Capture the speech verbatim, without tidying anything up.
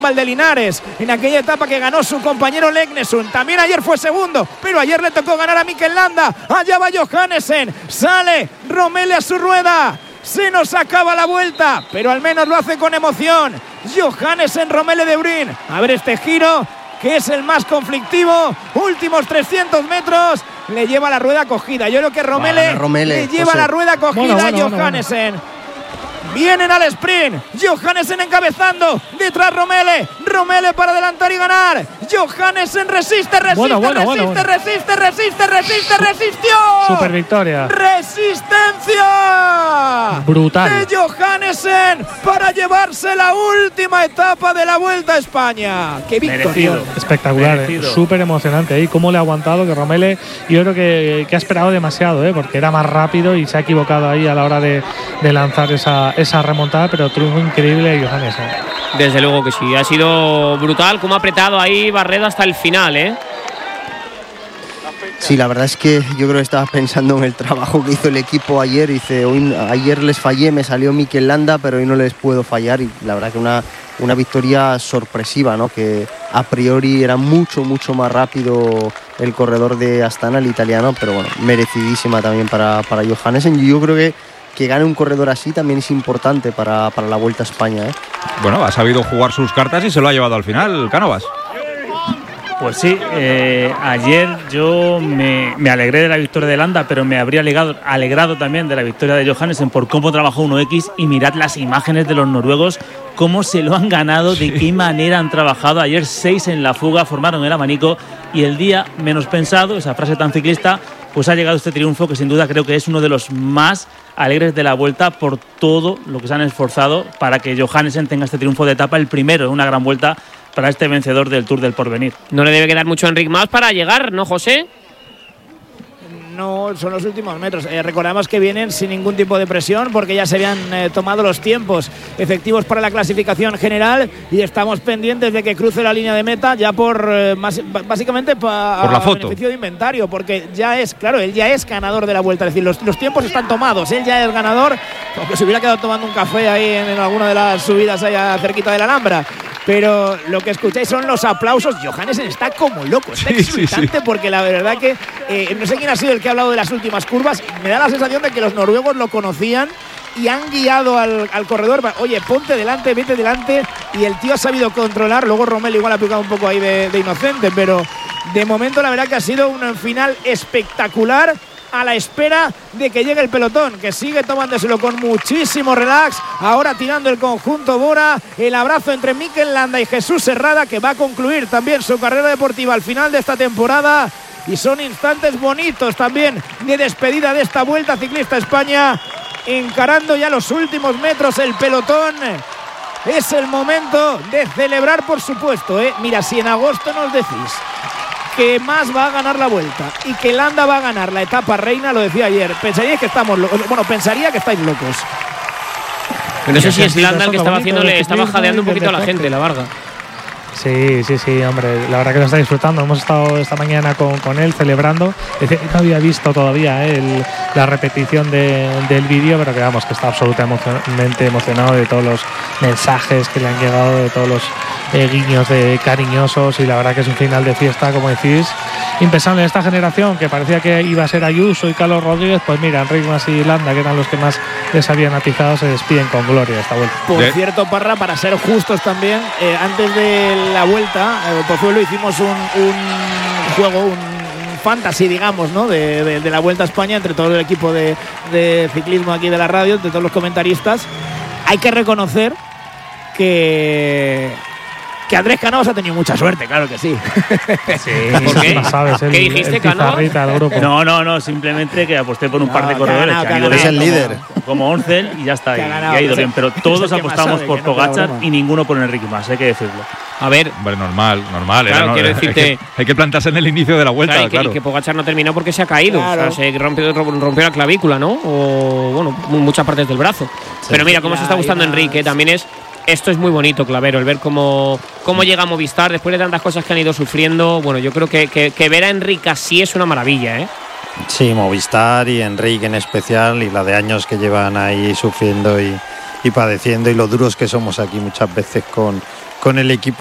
de Linares, en aquella etapa que ganó su compañero Legnesun. También ayer fue segundo, pero ayer le tocó ganar a Mikel Landa. Allá va Johannesen, sale Romele a su rueda. Se nos acaba la vuelta, pero al menos lo hace con emoción. Johannesen, Romele de Brin. A ver este giro, que es el más conflictivo. Últimos trescientos metros, le lleva la rueda cogida. Yo creo que Romele, vale, Romele le lleva José. la rueda cogida bueno, bueno, a Johannesen. Bueno, bueno. Vienen al sprint, Johannesen encabezando, detrás Romele, Romele para adelantar y ganar. Johannesen resiste, resiste, bueno, bueno, resiste, bueno, bueno. resiste, resiste, resiste, resistió. Super victoria. Resistencia brutal de Johannesen para llevarse la última etapa de la Vuelta a España. ¡Qué victoria! Merecido. Espectacular, eh. Súper emocionante. ¿eh? Cómo le ha aguantado, que Romele, yo creo que, que ha esperado demasiado, ¿eh? Porque era más rápido y se ha equivocado ahí a la hora de, de lanzar esa esa remontada, pero triunfo increíble de Johannesen. Desde luego que sí, ha sido brutal cómo ha apretado ahí Barredo hasta el final, ¿eh? Sí, la verdad es que yo creo que estaba pensando en el trabajo que hizo el equipo ayer. Dice, hoy, ayer les fallé, me salió Mikel Landa, pero hoy no les puedo fallar. Y la verdad que una, una victoria sorpresiva, ¿no? Que a priori era mucho, mucho más rápido el corredor de Astana, el italiano, pero bueno, merecidísima también para, para Johannesen. Y yo creo que que gane un corredor así también es importante para, para la Vuelta a España, ¿eh? Bueno, ha sabido jugar sus cartas y se lo ha llevado al final, Cánovas. Pues sí, eh, ayer yo me, me alegré de la victoria de Landa, pero me habría alegrado, alegrado también de la victoria de Johannesen por cómo trabajó uno equis, y mirad las imágenes de los noruegos, cómo se lo han ganado, sí. De qué manera han trabajado. Ayer seis en la fuga, formaron el abanico, y el día menos pensado, esa frase tan ciclista, pues ha llegado este triunfo que sin duda creo que es uno de los más alegres de la Vuelta por todo lo que se han esforzado para que Johannesen tenga este triunfo de etapa, el primero en una gran Vuelta para este vencedor del Tour del Porvenir. No le debe quedar mucho a Enric Mas para llegar, ¿no, José? No, son los últimos metros. Eh, recordamos que vienen sin ningún tipo de presión porque ya se habían eh, tomado los tiempos efectivos para la clasificación general y estamos pendientes de que cruce la línea de meta ya por eh, más, básicamente pa, por la a foto. beneficio de inventario, porque ya es, claro, él ya es ganador de la Vuelta, es decir, los, los tiempos están tomados, él ya es ganador, aunque se hubiera quedado tomando un café ahí en, en alguna de las subidas allá cerquita de la Alhambra. Pero lo que escucháis son los aplausos. Johannesen está como loco, está sí, exultante, sí, sí. Porque la verdad que eh, no sé quién ha sido el que ha hablado de las últimas curvas. Me da la sensación de que los noruegos lo conocían y han guiado al, al corredor. Oye, ponte delante, vete delante. Y el tío ha sabido controlar. Luego Romele igual ha picado un poco ahí de, de inocente, pero de momento la verdad que ha sido un final espectacular, a la espera de que llegue el pelotón, que sigue tomándoselo con muchísimo relax. Ahora tirando el conjunto Bora, el abrazo entre Mikel Landa y Jesús Herrada, que va a concluir también su carrera deportiva al final de esta temporada, y son instantes bonitos también de despedida de esta Vuelta Ciclista España, encarando ya los últimos metros el pelotón. Es el momento de celebrar, por supuesto, ¿eh? Mira, si en agosto nos decís que Mas va a ganar la Vuelta y que Landa va a ganar la etapa reina, lo decía ayer, pensaríais que estamos locos. Bueno, pensaría que estáis locos. No sé si es Landa el que estaba haciéndole, estaba jadeando un poquito a la gente, la Varga. Sí, sí, sí, hombre, la verdad que lo está disfrutando. Hemos estado esta mañana con, con él celebrando. No había visto todavía eh, el, la repetición de, del vídeo, pero que vamos, que está absolutamente emocionado de todos los mensajes que le han llegado, de todos los eh, guiños de cariñosos, y la verdad que es un final de fiesta, como decís, impensable en esta generación, que parecía que iba a ser Ayuso y Carlos Rodríguez. Pues mira, Enric Mas y Landa, que eran los que más les habían atizado, se despiden con gloria esta Vuelta. Por cierto, Parra, para ser justos también, eh, antes de la Vuelta, eh, Pozuelo, hicimos un, un juego, un fantasy, digamos, ¿no? De, de, de la Vuelta a España entre todo el equipo de, de ciclismo aquí de la radio, de todos los comentaristas. Hay que reconocer que que Andrés Cánovas ha tenido mucha suerte, claro que sí. Sí, ¿por qué? No sabes, el, ¿Qué dijiste, Cánovas? No, no, no, simplemente que aposté por un no, par de corredores ganado, que han ido bien, es el líder. Como, como Oncel y ya está, y, ganado, y ha ido que bien, pero todos apostamos por no Pogačar y ninguno por Enric Mas, hay que decirlo. A ver, Hombre, normal, normal. Claro, era, no, quiero decirte, hay, que, hay que plantarse en el inicio de la Vuelta, claro, y que, claro. y que Pogačar no terminó porque se ha caído, Claro. o sea, se rompió, rompió la clavícula, ¿no? O, bueno, muchas partes del brazo. Sí. Pero mira cómo Ya, se está gustando más... Enrique, también es... Esto es muy bonito, Clavero, el ver cómo, cómo llega a Movistar después de tantas cosas que han ido sufriendo. Bueno, yo creo que, que, que ver a Enric así es una maravilla, ¿eh? Sí, Movistar y Enric en especial, y la de años que llevan ahí sufriendo y, y padeciendo, y lo duros que somos aquí muchas veces con, con el equipo